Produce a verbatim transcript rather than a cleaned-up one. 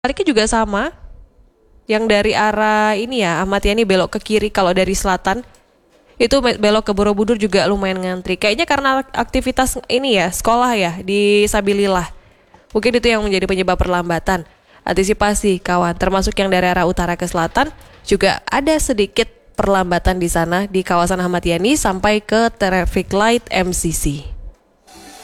Baliknya juga sama, yang dari arah ini ya, Ahmad Yani belok ke kiri kalau dari selatan, itu be- belok ke Borobudur juga lumayan ngantri. Kayaknya karena aktivitas ini ya, sekolah ya, di Sabilillah. Mungkin itu yang menjadi penyebab perlambatan. Antisipasi kawan, termasuk yang dari arah utara ke selatan, juga ada sedikit perlambatan di sana di kawasan Ahmad Yani sampai ke traffic light M C C.